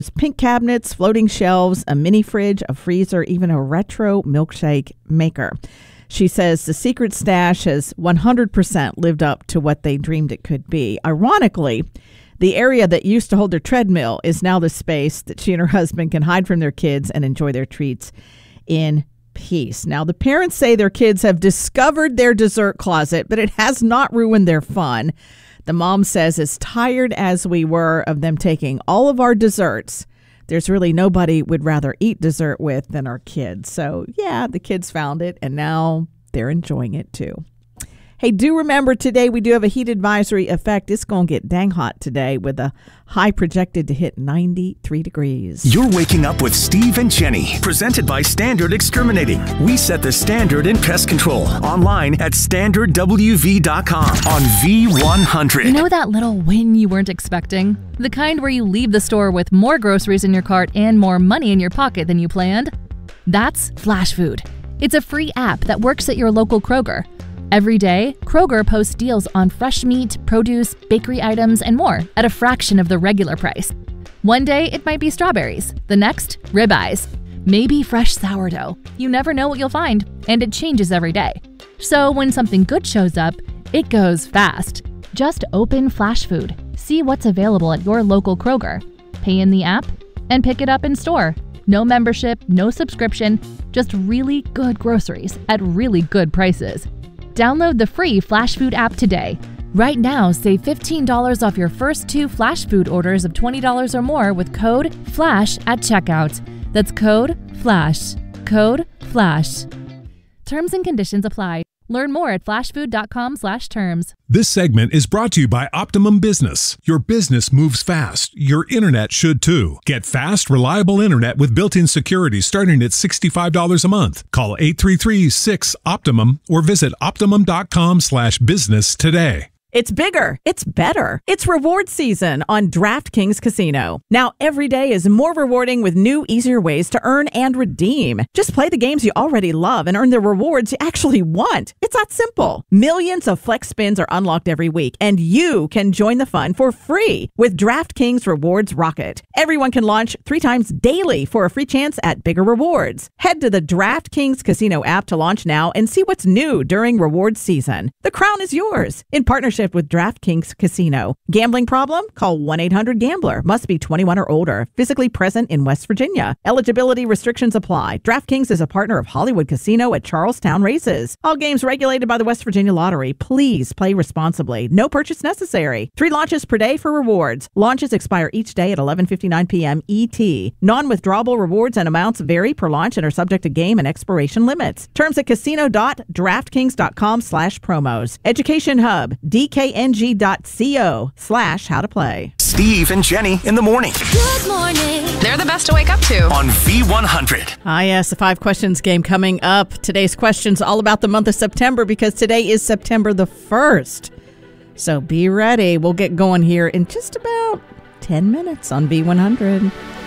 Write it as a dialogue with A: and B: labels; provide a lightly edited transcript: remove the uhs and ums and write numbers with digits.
A: pink cabinets, floating shelves, a mini fridge, a freezer, even a retro milkshake maker. She says the secret stash has 100% lived up to what they dreamed it could be. Ironically, the area that used to hold their treadmill is now the space that she and her husband can hide from their kids and enjoy their treats in peace. Now, the parents say their kids have discovered their dessert closet, but it has not ruined their fun. The mom says, as tired as we were of them taking all of our desserts, there's really nobody we'd rather eat dessert with than our kids. So, yeah, the kids found it, and now they're enjoying it too. Hey, do remember today we do have a heat advisory effect. It's going to get dang hot today with a high projected to hit 93 degrees.
B: You're waking up with Steve and Jenny, presented by Standard Exterminating. We set the standard in pest control. Online at standardwv.com on V100.
C: You know that little win you weren't expecting? The kind where you leave the store with more groceries in your cart and more money in your pocket than you planned? That's Flash Food. It's a free app that works at your local Kroger. Every day, Kroger posts deals on fresh meat, produce, bakery items, and more at a fraction of the regular price. One day, it might be strawberries. The next, ribeyes. Maybe fresh sourdough. You never know what you'll find, and it changes every day. So when something good shows up, it goes fast. Just open Flash Food, see what's available at your local Kroger, pay in the app, and pick it up in store. No membership, no subscription, just really good groceries at really good prices. Download the free Flash Food app today. Right now, save $15 off your first 2 Flash Food orders of $20 or more with code FLASH at checkout. That's code FLASH. Code FLASH. Terms and conditions apply. Learn more at flashfood.com/terms.
D: This segment is brought to you by Optimum Business. Your business moves fast. Your internet should too. Get fast, reliable internet with built-in security starting at $65 a month. Call 833-6-OPTIMUM or visit optimum.com/business today.
A: It's bigger. It's better. It's reward season on DraftKings Casino. Now, every day is more rewarding with new, easier ways to earn and redeem. Just play the games you already love and earn the rewards you actually want. It's that simple. Millions of flex spins are unlocked every week, and you can join the fun for free with DraftKings Rewards Rocket. Everyone can launch 3 times daily for a free chance at bigger rewards. Head to the DraftKings Casino app to launch now and see what's new during rewards season. The crown is yours in partnership with DraftKings Casino. Gambling problem? Call 1-800-GAMBLER. Must be 21 or older. Physically present in West Virginia. Eligibility restrictions apply. DraftKings is a partner of Hollywood Casino at Charlestown Races. All games regulated by the West Virginia Lottery. Please play responsibly. No purchase necessary. 3 launches per day for rewards. Launches expire each day at 11:59 p.m. ET. Non-withdrawable rewards and amounts vary per launch and are subject to game and expiration limits. Terms at casino.draftkings.com/promos. Education Hub. DKNG.co/how to play.
B: Steve and Jenny in the morning.
E: Good morning. They're the best to wake up to.
B: On V100.
A: Yes, the 5 questions game coming up. Today's question's all about the month of September because today is September the 1st. So be ready. We'll get going here in just about 10 minutes on V100.